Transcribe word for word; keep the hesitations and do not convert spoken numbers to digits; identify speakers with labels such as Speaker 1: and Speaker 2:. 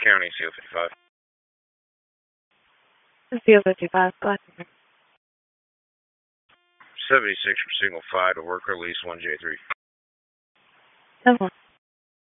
Speaker 1: County, C O fifty-five.
Speaker 2: C O fifty-five, go ahead.
Speaker 1: seventy-six for signal five to work release one J three.
Speaker 2: ten four.